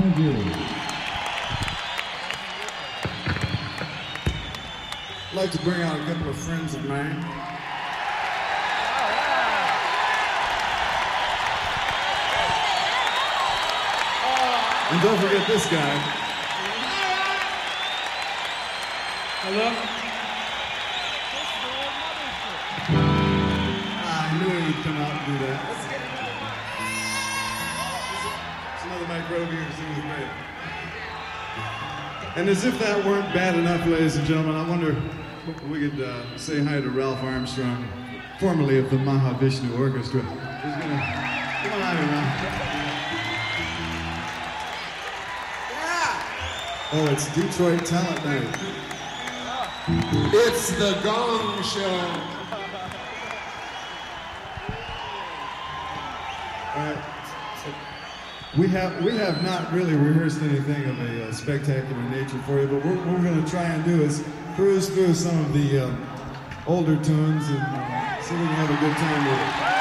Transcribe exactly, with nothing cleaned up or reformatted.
Donahue. I'd like to bring out a couple of friends of mine. And don't forget this guy. Hello? Ah, I knew he would come out and do that. There's another Mike Roby who sings great. And as if that weren't bad enough, ladies and gentlemen, I wonder if we could uh, say hi to Ralph Armstrong, formerly of the Mahavishnu Orchestra. He's gonna, come on out here, Ralph. Oh, it's Detroit Talent Night. It's the Gong Show. All right. We have we have not really rehearsed anything of a uh, spectacular nature for you, but what we're going to try and do is cruise through some of the uh, older tunes and uh, see if we can have a good time with it.